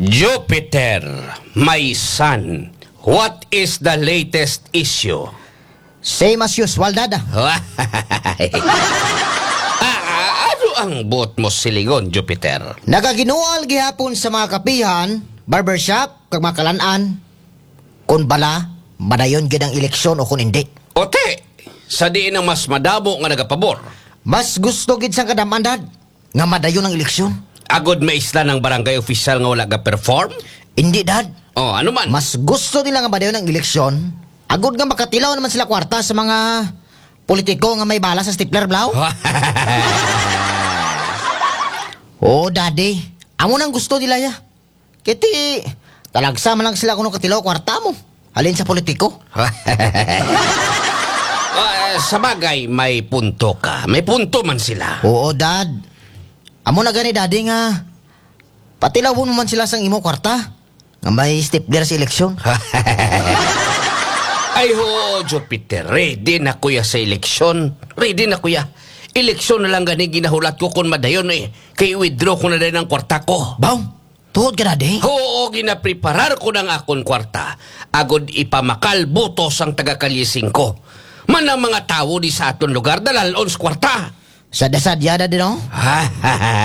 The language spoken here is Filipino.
Jupiter, my son, what is the latest issue? Same as usual, Dad. Ano ang buot mo silingon, Jupiter? Nagaginual gihapon sa mga kapihan, barbershop, kag mga kalanaan. Kung bala, madayon gid ang eleksyon o kung hindi. Ote, sa diin ang mas madamo nga nagapabor. Mas gusto gid sang kadaman, Dad, nga madayon ang eleksyon. Agod maisla ng barangay official nga wala ga-perform? Hindi, Dad. Oh, ano man? Mas gusto nila nga madayon ang eleksyon. Agod nga makatilaw naman sila kwarta sa mga politiko nga may bala sa stapler blaw. Oh, Daddy. Amo nang gusto nila ya. Kiti, talagsa man lang sila kung katilaw kwarta mo. Halin sa politiko. Sa bagay, may punto ka. May punto man sila. Oo, Dad. Amo na gani, Daddy, nga patilawon mo man sila sang imo kwarta nga may stapler sa eleksyon. Ay ho, Jupiter, ready na kuya sa eleksyon. Ready na kuya. Eleksyon na lang gani ginahulat ko kung madayon eh. Kay withdraw ko na rin ang kwarta ko. Baw, tuhod ka, Daddy? Oo, ginapreparar ko ng akong kwarta. Agod ipamakal butos ang taga-kalising ko. Man ang mga tao di sa aton lugar dalalon sa kwarta. Sada-sadyada din, no?